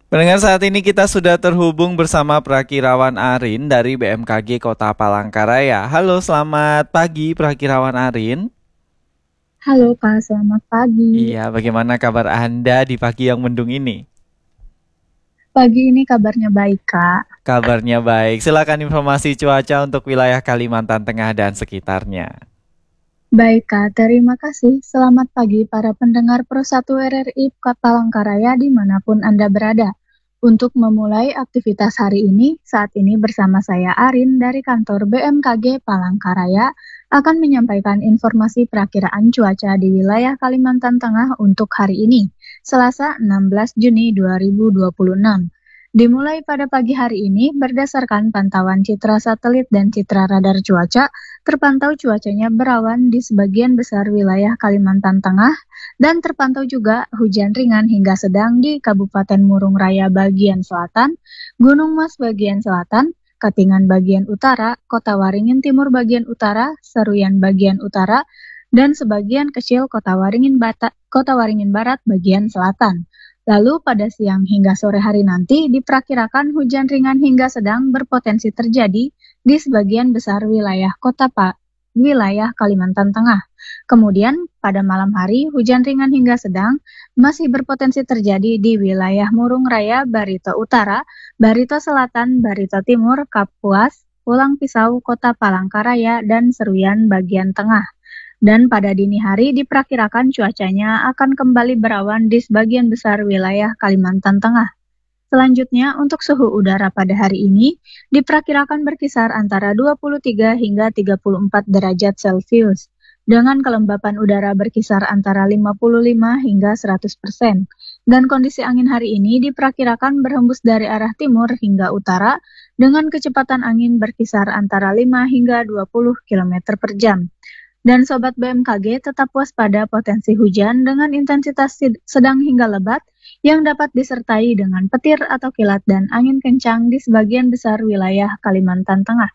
Pendengar, saat ini kita sudah terhubung bersama Prakirawan Arin dari BMKG Kota Palangkaraya. Halo, selamat pagi Prakirawan Arin. Halo Kak, selamat pagi. Iya, bagaimana kabar Anda di pagi yang mendung ini? Pagi ini kabarnya baik Kak. Kabarnya baik. Silakan informasi cuaca untuk wilayah Kalimantan Tengah dan sekitarnya. Baik Kak, terima kasih. Selamat pagi para pendengar Pro 1 RRI Kota Palangkaraya dimanapun Anda berada. Untuk memulai aktivitas hari ini, saat ini bersama saya Arin dari kantor BMKG Palangkaraya akan menyampaikan informasi perakiraan cuaca di wilayah Kalimantan Tengah untuk hari ini, Selasa 16 Juni 2026. Dimulai pada pagi hari ini, berdasarkan pantauan citra satelit dan citra radar cuaca, terpantau cuacanya berawan di sebagian besar wilayah Kalimantan Tengah dan terpantau juga hujan ringan hingga sedang di Kabupaten Murung Raya bagian selatan, Gunung Mas bagian selatan, Katingan bagian utara, Kota Waringin Timur bagian utara, Seruyan bagian utara, dan sebagian kecil Kota Waringin Barat bagian selatan. Lalu pada siang hingga sore hari nanti diperkirakan hujan ringan hingga sedang berpotensi terjadi di sebagian besar wilayah wilayah Kalimantan Tengah. Kemudian pada malam hari hujan ringan hingga sedang masih berpotensi terjadi di wilayah Murung Raya, Barito Utara, Barito Selatan, Barito Timur, Kapuas, Pulang Pisau, Kota Palangkaraya, dan Seruyan bagian tengah. Dan pada dini hari diperkirakan cuacanya akan kembali berawan di sebagian besar wilayah Kalimantan Tengah. Selanjutnya, untuk suhu udara pada hari ini diperkirakan berkisar antara 23 hingga 34 derajat Celcius, dengan kelembapan udara berkisar antara 55 hingga 100%. Dan kondisi angin hari ini diperkirakan berhembus dari arah timur hingga utara dengan kecepatan angin berkisar antara 5 hingga 20 km per jam. Dan Sobat BMKG tetap waspada potensi hujan dengan intensitas sedang hingga lebat yang dapat disertai dengan petir atau kilat dan angin kencang di sebagian besar wilayah Kalimantan Tengah.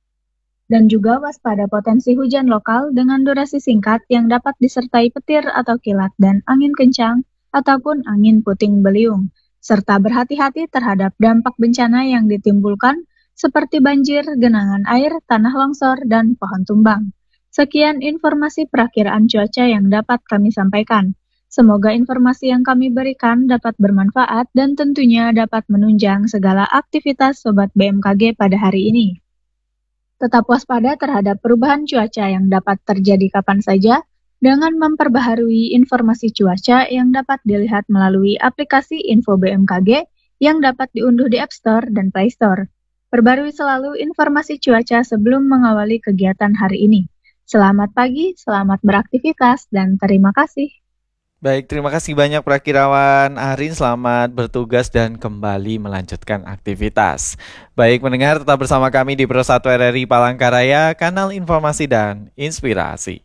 Dan juga waspada potensi hujan lokal dengan durasi singkat yang dapat disertai petir atau kilat dan angin kencang ataupun angin puting beliung. Serta berhati-hati terhadap dampak bencana yang ditimbulkan seperti banjir, genangan air, tanah longsor, dan pohon tumbang. Sekian informasi perakiraan cuaca yang dapat kami sampaikan. Semoga informasi yang kami berikan dapat bermanfaat dan tentunya dapat menunjang segala aktivitas Sobat BMKG pada hari ini. Tetap waspada terhadap perubahan cuaca yang dapat terjadi kapan saja dengan memperbaharui informasi cuaca yang dapat dilihat melalui aplikasi Info BMKG yang dapat diunduh di App Store dan Play Store. Perbarui selalu informasi cuaca sebelum mengawali kegiatan hari ini. Selamat pagi, selamat beraktivitas, dan terima kasih. Baik, terima kasih banyak Prakirawan Arin. Selamat bertugas dan kembali melanjutkan aktivitas. Baik pendengar, tetap bersama kami di Pro 1 RRI Palangkaraya, kanal informasi dan inspirasi.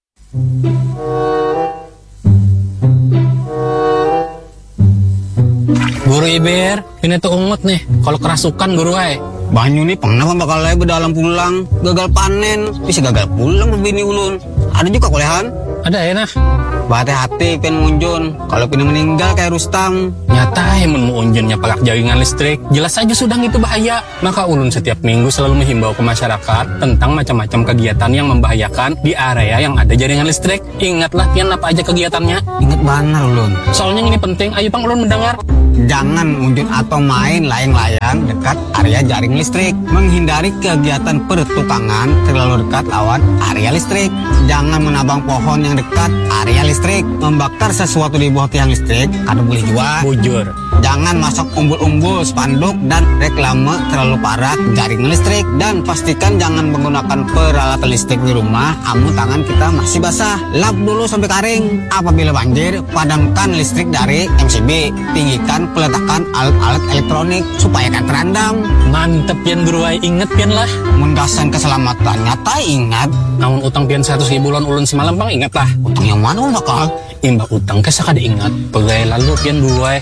Guru Iber, ini tuh ungut nih. Kalau kerasukan guru ay. Banyu nih pernah bakal lagi dalam pulang, gagal panen, bisa gagal pulang berbini ulun. Ada juga kolehan. Ada ya nah. Hati-hati pen munjun, kalau pin meninggal kayak Rustam. Nyata mun mau unjunnya palak jaringan listrik. Jelas saja sudah itu bahaya. Maka ulun setiap minggu selalu menghimbau ke masyarakat tentang macam-macam kegiatan yang membahayakan di area yang ada jaringan listrik. Ingatlah pian apa aja kegiatannya. Ingat benar ulun. Soalnya ini penting, ayo Bang ulun mendengar. Jangan munjun atau main layang-layang dekat area jaring listrik. Menghindari kegiatan pertukangan terlalu dekat lawan area listrik. Jangan menabang pohon yang dekat area listrik. Membakar sesuatu di bawah tiang listrik kada boleh juga. Bujur. Jangan masuk umbul-umbul, spanduk, dan reklame terlalu parah jaringan listrik. Dan pastikan jangan menggunakan peralatan listrik di rumah amun tangan kita masih basah. Lap dulu sampai kering. Apabila banjir, padamkan listrik dari MCB. Tinggikan peletakan alat-alat elektronik supaya kan terendam. Mantep pian guru ay, inget pian lah. Mendasan keselamatannya tak ingat. Namun utang pian 100.000 ulun semalam Bang, ingat lah. Utang yang mana bakal? Imbah utang ke sakada ingat. Pegai lalu pian guru ay.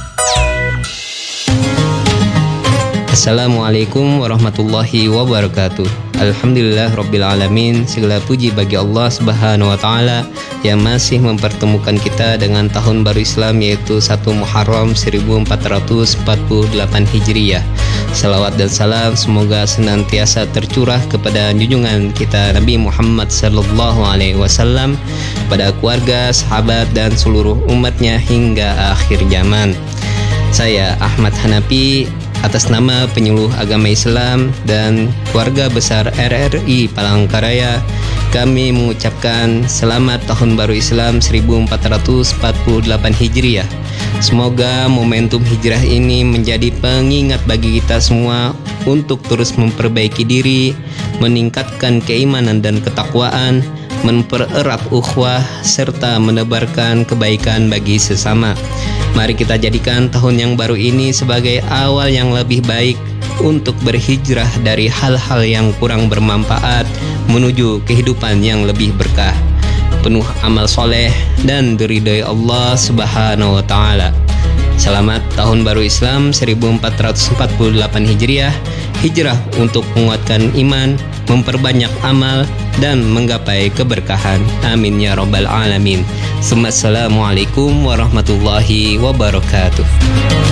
Assalamualaikum warahmatullahi wabarakatuh. Alhamdulillah Rabbil Alamin. Segala puji bagi Allah Subhanahu wa Ta'ala yang masih mempertemukan kita dengan tahun baru Islam, yaitu 1 Muharram 1448 Hijriah. Salawat dan salam semoga senantiasa tercurah kepada junjungan kita Nabi Muhammad SAW, pada keluarga, sahabat, dan seluruh umatnya hingga akhir zaman. Saya Ahmad Hanafi, atas nama penyuluh agama Islam dan keluarga besar RRI Palangkaraya, kami mengucapkan selamat Tahun Baru Islam 1448 Hijriah. Semoga momentum hijrah ini menjadi pengingat bagi kita semua untuk terus memperbaiki diri, meningkatkan keimanan dan ketakwaan, mempererat ukhuwah, serta menebarkan kebaikan bagi sesama. Mari kita jadikan tahun yang baru ini sebagai awal yang lebih baik untuk berhijrah dari hal-hal yang kurang bermanfaat menuju kehidupan yang lebih berkah, penuh amal soleh dan diridhai Allah Subhanahu wa Ta'ala. Selamat Tahun Baru Islam 1448 Hijriah, hijrah untuk menguatkan iman, memperbanyak amal, dan menggapai keberkahan. Amin ya rabbal alamin. Assalamualaikum warahmatullahi wabarakatuh.